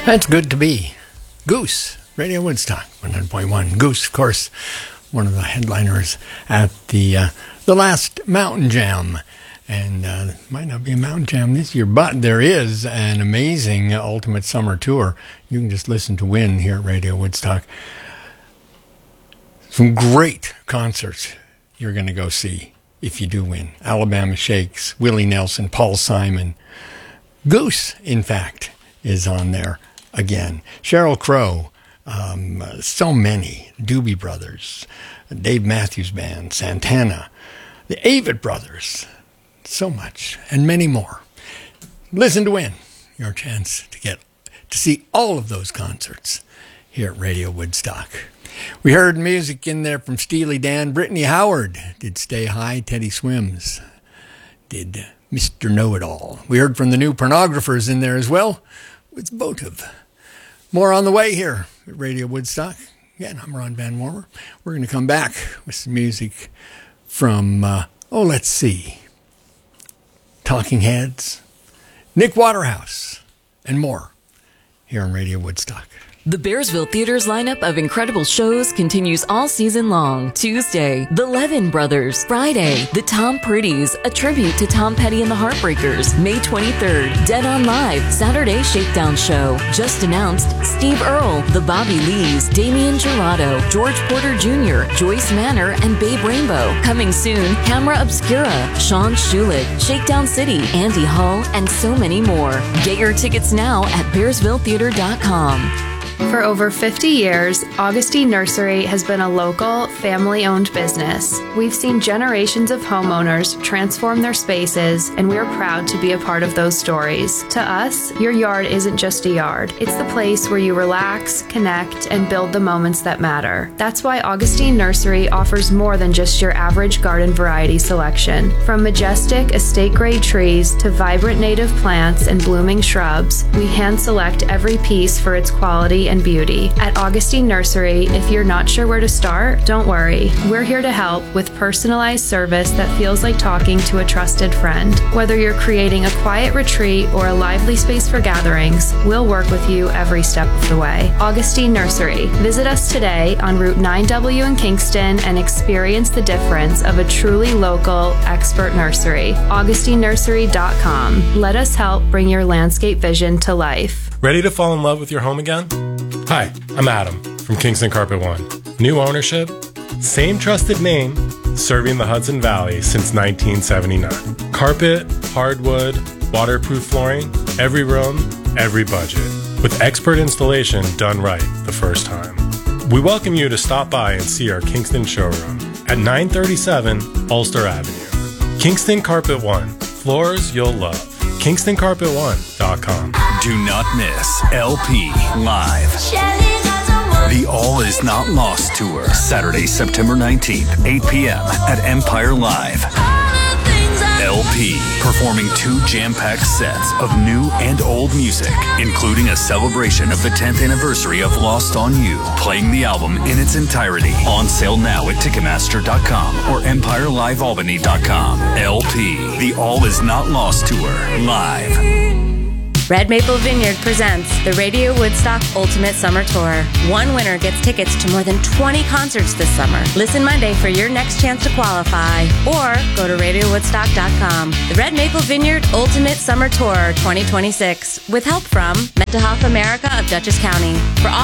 That's good to be. Goose, Radio Woodstock, 100.1. Goose, of course, one of the headliners at the last Mountain Jam. And might not be a Mountain Jam this year, but there is an amazing Ultimate Summer Tour. You can just listen to Win here at Radio Woodstock. Some great concerts you're going to go see if you do win. Alabama Shakes, Willie Nelson, Paul Simon. Goose, in fact, is on there again. Sheryl Crow, so many. Doobie Brothers, Dave Matthews Band, Santana, the Avett Brothers, so much, and many more. Listen to Win, your chance to get to see all of those concerts here at Radio Woodstock. We heard music in there from Steely Dan. Brittany Howard did Stay High. Teddy Swims did Mr. Know-It-All. We heard from the New Pornographers in there as well. It's Votive. More on the way here at Radio Woodstock. Again, I'm Ron Van Warmer. We're going to come back with some music from, let's see, Talking Heads, Nick Waterhouse, and more here on Radio Woodstock. The Bearsville Theater's lineup of incredible shows continues all season long. Tuesday, The Levin Brothers. Friday, The Tom Pretties, a tribute to Tom Petty and the Heartbreakers. May 23rd, Dead on Live, Saturday Shakedown Show. Just announced, Steve Earle, The Bobby Lees, Damian Gerardo, George Porter Jr., Joyce Manor, and Babe Rainbow. Coming soon, Camera Obscura, Sean Schulich, Shakedown City, Andy Hull, and so many more. Get your tickets now at BearsvilleTheater.com. For over 50 years, Augustine Nursery has been a local, family-owned business. We've seen generations of homeowners transform their spaces, and we are proud to be a part of those stories. To us, your yard isn't just a yard. It's the place where you relax, connect, and build the moments that matter. That's why Augustine Nursery offers more than just your average garden variety selection. From majestic estate-grade trees to vibrant native plants and blooming shrubs, we hand-select every piece for its quality and beauty. At Augustine Nursery, if you're not sure where to start, don't worry. We're here to help with personalized service that feels like talking to a trusted friend. Whether you're creating a quiet retreat or a lively space for gatherings, we'll work with you every step of the way. Augustine Nursery. Visit us today on Route 9W in Kingston and experience the difference of a truly local, expert nursery. AugustineNursery.com. Let us help bring your landscape vision to life. Ready to fall in love with your home again? Hi, I'm Adam from Kingston Carpet One. New ownership, same trusted name, serving the Hudson Valley since 1979. Carpet, hardwood, waterproof flooring, every room, every budget. With expert installation done right the first time. We welcome you to stop by and see our Kingston showroom at 937 Ulster Avenue. Kingston Carpet One. Floors you'll love. KingstonCarpet1.com. Do not miss LP Live. The All Is Not Lost Tour. Saturday, September 19th, 8 p.m. at Empire Live. LP performing 2 jam-packed sets of new and old music, including a celebration of the 10th anniversary of Lost on You, playing the album in its entirety. On sale now at Ticketmaster.com or EmpireLiveAlbany.com. LP, The All Is Not Lost Tour, live. Red Maple Vineyard presents the Radio Woodstock Ultimate Summer Tour. One winner gets tickets to more than 20 concerts this summer. Listen Monday for your next chance to qualify, or go to RadioWoodstock.com. The Red Maple Vineyard Ultimate Summer Tour 2026, with help from Metahoff America of Dutchess County. For all